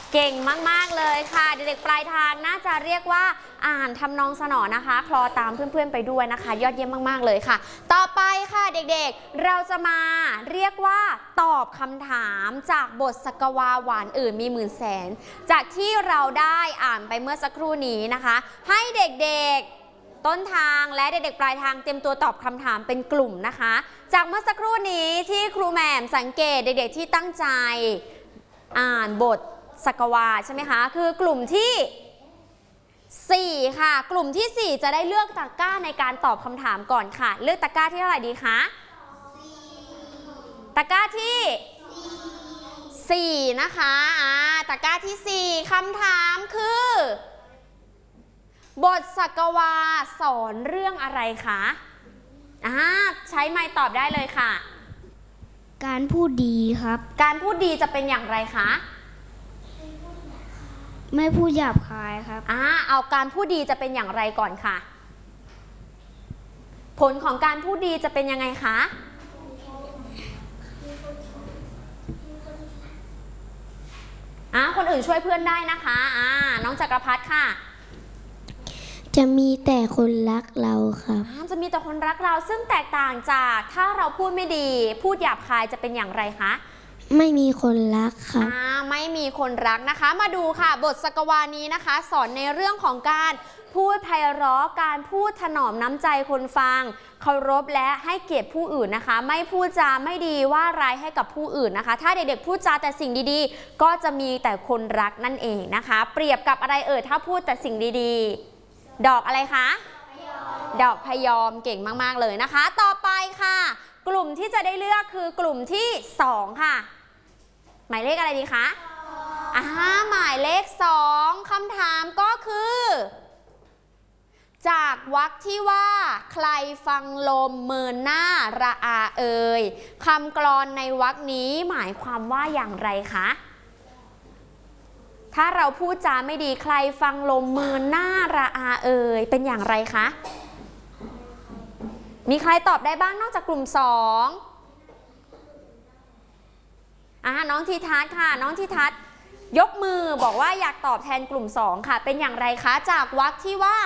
เก่งมากๆเลยค่ะเด็กๆปลายทางน่าจะเรียกว่าอ่านทำนองสนอนะคะคลอตามเพื่อนๆไปด้วยนะคะยอดเยี่ยมมากๆเลยค่ะต่อไปค่ะเด็กๆเราจะมาเรียกว่าตอบคำถามจากบทสกวาหวานอื่นมีหมื่นแสนจากที่เราได้อ่านไปเมื่อสักครู่นี้นะคะให้เด็กๆต้นทางและเด็กๆปลายทางเตรียมตัวตอบคำถามเป็นกลุ่มนะคะจากเมื่อสักครู่นี้ที่ครูแหม่มสังเกตเด็กๆที่ตั้งใจอ่านบทสกวาใช่ไหมคะคือกลุ่มที่4ค่ะกลุ่มที่4จะได้เลือกตะกร้าในการตอบคำถามก่อนค่ะเลือกตะกร้าที่เท่าไหร่ดีคะตะกร้าที่4นะคะตะกร้าที่4คำถามคือบทสกวาสอนเรื่องอะไรคะใช้ไมค์ตอบได้เลยค่ะการพูดดีครับการพูดดีจะเป็นอย่างไรคะไม่พูดหยาบคายครับเอาการพูดดีจะเป็นอย่างไรก่อนค่ะผลของการพูดดีจะเป็นยังไงคะคนอื่นช่วยเพื่อนได้นะคะน้องจักรพัฒน์ค่ะจะมีแต่คนรักเราครับจะมีแต่คนรักเราซึ่งแตกต่างจากถ้าเราพูดไม่ดีพูดหยาบคายจะเป็นอย่างไรคะไม่มีคนรักครับไม่มีคนรักนะคะมาดูค่ะบทสกวานี้นะคะสอนในเรื่องของการพูดไพเราะการพูดถนอมน้ำใจคนฟังเคารพและให้เกียรติผู้อื่นนะคะไม่พูดจาไม่ดีว่าร้ายให้กับผู้อื่นนะคะถ้าเด็กๆพูดจาแต่สิ่งดีๆก็จะมีแต่คนรักนั่นเองนะคะเปรียบกับอะไรถ้าพูดแต่สิ่งดีๆดอกอะไรคะดอกพยอมเก่งมากๆเลยนะคะต่อไปค่ะกลุ่มที่จะได้เลือกคือกลุ่มที่2ค่ะหมายเลขอะไรดีคะหมายเลข2คำถามก็คือจากวรรคที่ว่าใครฟังลมเมินหน้าระอาเอ่ยคำกลอนในวรรคนี้หมายความว่าอย่างไรคะถ้าเราพูดจาไม่ดีใครฟังลมเมินหน้าระอาเอ่ยเป็นอย่างไรคะมีใครตอบได้บ้างนอกจากกลุ่ม2น้องทีทัศน์ค่ะน้องทีทัศน์ยกมือบอกว่าอยากตอบแทนกลุ่ม2ค่ะเป็นอย่างไรคะจากวรรคที่ว่า